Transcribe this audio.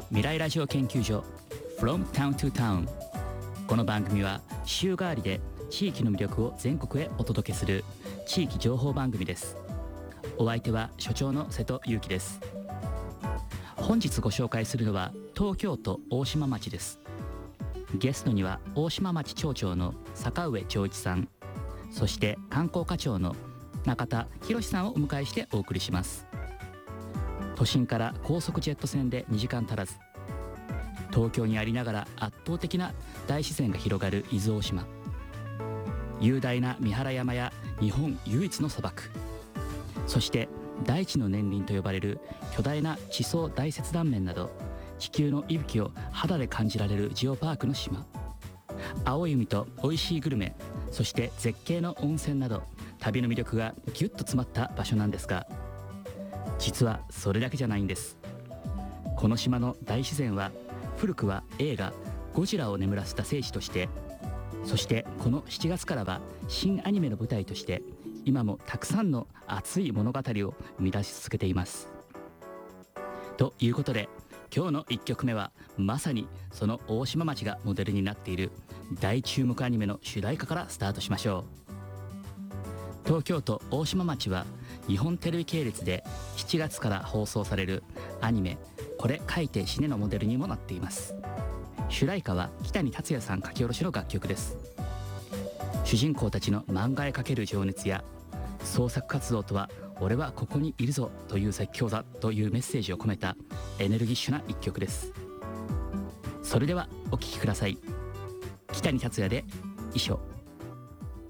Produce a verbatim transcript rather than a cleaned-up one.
未来ラジオ研究所 From Town to Town。 この番組は週替わりで地域の魅力を全国へお届けする地域情報番組です。お相手は所長の瀬戸裕樹です。本日ご紹介するのは東京都大島町です。ゲストには大島町町長の坂上長一さん、そして観光課長の中田博さんをお迎えしてお送りします。都心から高速ジェット船でにじかん足らず、東京にありながら圧倒的な大自然が広がる伊豆大島、雄大な三原山や日本唯一の砂漠、そして大地の年輪と呼ばれる巨大な地層大切断面など、地球の息吹を肌で感じられるジオパークの島、青い海と美味しいグルメ、そして絶景の温泉など、旅の魅力がギュッと詰まった場所なんですが、実はそれだけじゃないんです。この島の大自然は古くは映画ゴジラを眠らせた聖地として、そしてこのしちがつからは新アニメの舞台として、今もたくさんの熱い物語を生み出し続けています。ということで、今日のいっきょくめはまさにその大島町がモデルになっている大注目アニメの主題歌からスタートしましょう。東京都大島町は日本テレビ系列でしちがつから放送されるアニメ「これ書いて死ね」のモデルにもなっています。主題歌は北谷達也さん書き下ろしの楽曲です。主人公たちの漫画へかける情熱や、創作活動とは俺はここにいるぞという説教だというメッセージを込めたエネルギッシュな一曲です。それではお聴きください。北谷達也で遺書。